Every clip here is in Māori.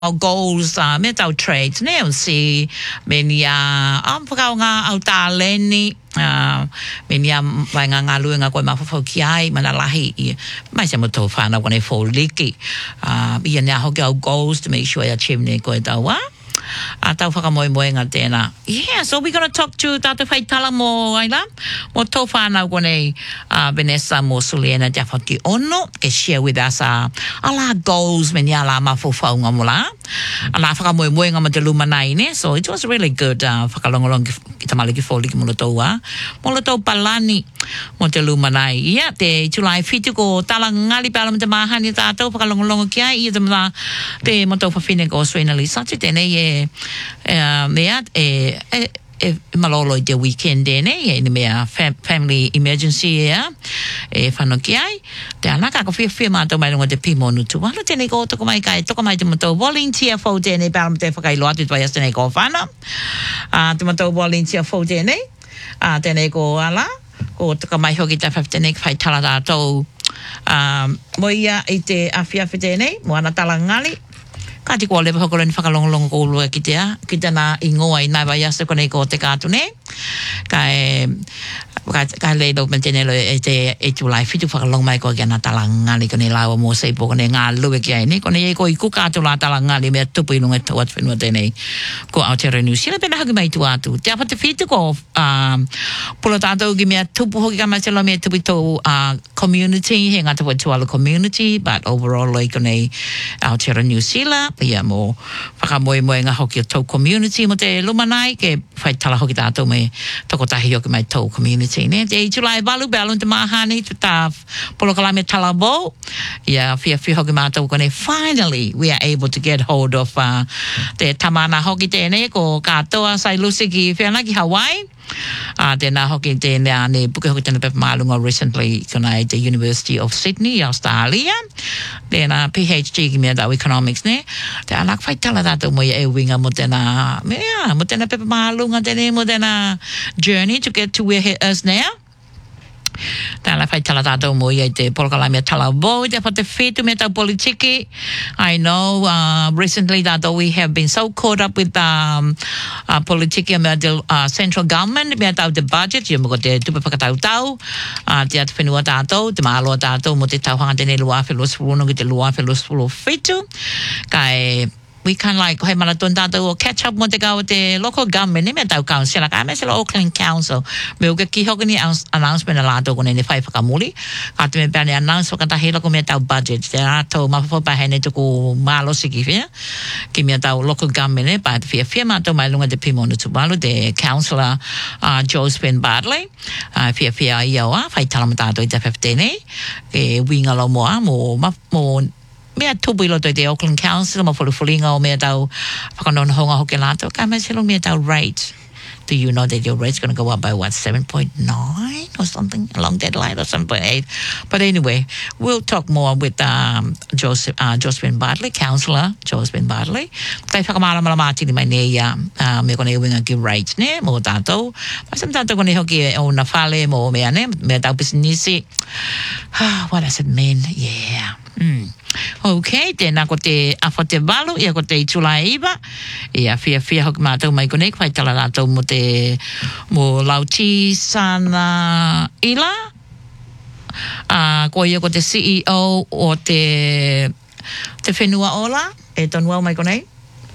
goals me tau trades ne on si menia pagau nga au taleni menia vai nga luenga ko mafofo kiai manalahi mai se mo to fana when I fall leaky ia ne ho goals to make sure ya chimney ko tawa atau whakamoemoenga tēnā. Yeah, so we're going to talk to Tata Whaitala mo aila. Mo tō whānau kone Vanessa mo Suliana Jafaki Ono ke share with us ala goals me ni ala mawhawhaunga mo la. Ala whakamoemoenga mo te lumanai ne. So it was really good whakalongolong ki tamale ki wholi ki molo tōua. Molo tō palani mo te lumanai. Ia, te July 5 ko tala ngali pala mo te mahani tātou whakalongolongo kia. Ia te mo tō whawhine ko Swena Lisa. Te tēnei mea malolo i te weekend ne mea family emergency whanoki ai te anaka ko whia mātou mai runga te pimonu tu wala tēnei ko toko mai te matou volunteer fau tēnei pāra te whakailo atu tu aias tēnei ko whana te matou volunteer fau tēnei tēnei ko ala ko toko mai hoki te whaftenei whai tala tātou moia i te awhiawhi tēnei mo ana tala ngali Kati ko lewa hokoloni whakalongolongo ko ulua ki te na ingoa i nai wai asa konei ko te kātune. Kai leilo me tenelo e July 5 whakalong mai ko ki ana talangali konei lawa mo seipo konei ngā lue ki ai ni. Konei ko i kukātu la talangali mea tupu inunga tawat whenua tenei ko Aotearoa New Zealand. Pena haki mai tu atu. Te apa te whitu ko pula tātou ki mea tupu hoki ka maselo mea tupu tō community, he ngata Tuala community, but overall like konei Aotearoa New Zealand. Ia mo whakamoemoenga hoki o tau community mo te lumanai ke whai tala hoki tātou me toko tahi hoki mai tau community ne. Te July balu belun te mahani tu tā polokala me talabo. Ia whia hoki mātou kone finally we are able to get hold of te tamana hoki tēnei ko katoa sai lusi ki whiana ki Hawaii. Tēnā hoki tēnā ne puke hoki tēnā pepa maalunga recently konai te University of Sydney, Australia. Tēnā PhD ki mea tau economics ne. Te anak whai tala tātou mo e winga mo tēnā pepa maalunga tēnei mo tēnā journey to get to where he is now. Tēnā whai tala tātou mo i te polokala mea tala boi, te whate whetu mea tau politiki. I know recently tātou we have been so caught up with politiki mea te central government, mea tau te budget, ia mo te tupe whakatau tau, te atu whenua tātou, te maaloa tātou mo te tauhanga tēnei luawhi luasfulu, ki te luawhi luasfulu whetu. Kai we kind of like he maratona tātou o catch up mo te kau te local government ne me tau council ka me se lo Auckland Council me o ke ki hoki ni announcement la tātou ko ne whai whakamuli ka te me pēne announce whakatahi loko me tau budget te rātou mawhawha hene tuku mālosi ki whia ki me tau local government ne pa te whia mātou mai lunga te pimonu tuwalu te councillor Josephine Bartley whia ia oa whai talama tātou i te 15 e winga lo moa mo mea tupu ilo toi te Auckland Council ma fulinga o mea tau whakanona honga hoke lato ka mea silo mea tau rate. Do you know that your rate's going to go up by what 7.9 or something along that line or 7.8? But anyway, we'll talk more with Josephine Bartley, Councillor Josephine Bartley. Tai whakamala mati ni mai ne ia me kone winga ki rates ne mo tātou. Pasam tātou kone hoki o na whale mo mea ne mea tau businessi. What does it mean? Yeah. Okay, tēnā ko te awha te walu, ia ko te July iwa, ia whia hoki mātou mai konek, whai tala rātou mo Lauti Sana Ila, ko ia ko te CEO o te whenua ola, e tonu au mai konek.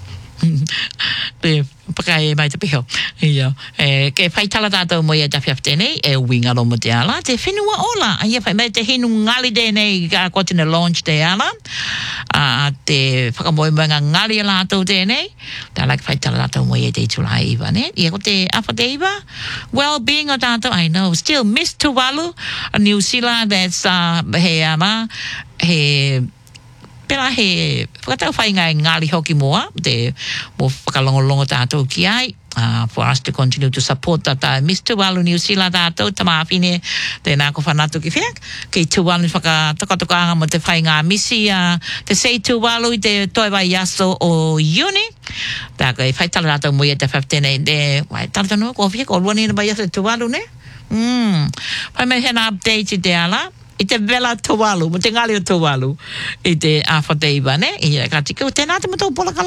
Te pakai mai te piho. Ia. Ke whai tala tātou mo ia tawhiaf tēnei, e winga lo mo te ala. Te whenua ola. Ia whai mai te hinu ngali tēnei ka ko tēne launch te ala. Te whakamoemoenga ngali ala tātou tēnei. Tā like whai tala tātou mo ia te July iwa, ne? Ia ko te awha te iwa. Well-being o tātou, I know. Still miss Tuvalu, New Zealand, that's he pera he whakatau whainga ngāli hoki moa, te mo whakalongolongo tātou ki ai, for us to continue to support that Miss Tuvalu New Zealand tātou, tamawhine, tēnā ko whanatu ki whiak, kei Tuvalu whakatokatokaanga mo te whainga misi, te sei Tuvalu i te toewa iaso o uni, tā kai whaitala tātou mo ia te 15 te, wai taratanu ko whiak, o luani na bai iaso Tuvalu ne? Whai mai hena update i te ala, I te vela towalu, mo te ngali o towalu, i te awhateiwa, ne? I ka tiko, tēnā te matou polaka